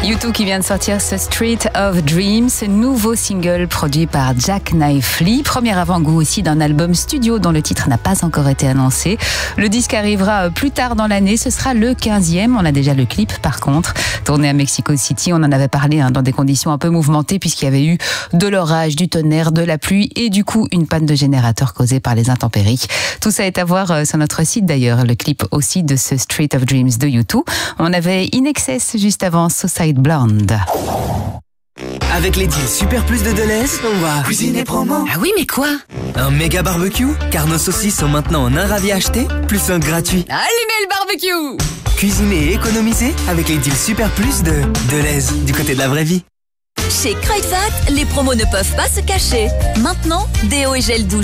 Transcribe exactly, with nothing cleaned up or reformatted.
U deux qui vient de sortir ce Street of Dreams, nouveau single produit par Jack Knightley. Premier avant-goût aussi d'un album studio dont le titre n'a pas encore été annoncé. Le disque arrivera plus tard dans l'année, ce sera le quinzième. On a déjà le clip par contre, tourné à Mexico City. On en avait parlé hein, dans des conditions un peu mouvementées puisqu'il y avait eu de l'orage, du tonnerre, de la pluie et du coup une panne de générateur causée par les intempéries. Tout ça est à voir sur notre site d'ailleurs, le clip aussi de ce Street of Dreams de U deux. On avait In Excess juste avant Suicide Blonde. Avec les deals Super Plus de Deleuze, on va cuisiner promo. Ah oui, mais quoi? Un méga barbecue, car nos saucisses sont maintenant en un ravi acheté, plus un gratuit. Allumez le barbecue! Cuisiner et économiser avec les deals Super Plus de Deleuze, du côté de la vraie vie. Chez Kruidvat, les promos ne peuvent pas se cacher. Maintenant, déo et gel douche